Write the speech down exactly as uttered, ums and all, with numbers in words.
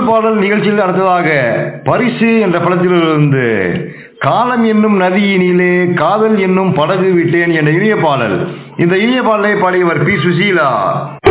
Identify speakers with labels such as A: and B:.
A: முதல் பாடல் நிகழ்ச்சியில் அடுத்ததாக பரிசு என்ற படத்திலிருந்து காலம் என்னும் நதியினிலே காதல் என்னும் படகு விட்டேன் என்ற இனிய பாடல். இந்த இனிய பாடலை பாடியவர் பி சுசீலா.